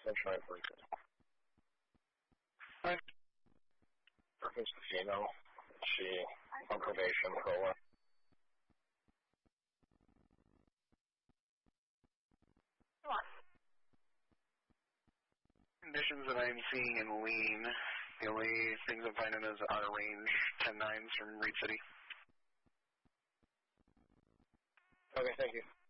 Sunshine Freaker. Hi. Reference to female. She on probation for a while. What? Conditions that I'm seeing in Lean, the only things I'm finding is out of range 10-9s from Reed City. Okay, thank you.